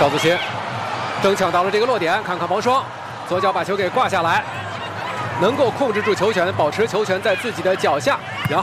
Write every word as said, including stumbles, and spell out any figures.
邵子欣争抢到了这个落点，看看王霜左脚把球给挂下来，能够控制住球权，保持球权在自己的脚下，然后。